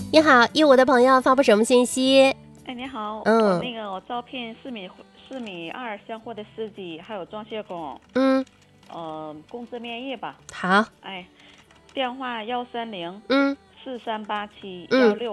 你好，15的朋友发布什么信息？ 哎，你好， 嗯我招聘4米2相货的司机，还有装卸工， 嗯， 工资面议吧。 好， 哎，电话130 嗯 438716。 嗯。